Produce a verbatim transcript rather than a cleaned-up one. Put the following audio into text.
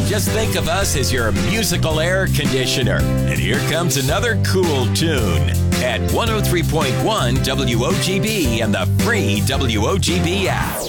Just think of us as your musical air conditioner. And here comes another cool tune at one oh three point one W O G B and the free W O G B app.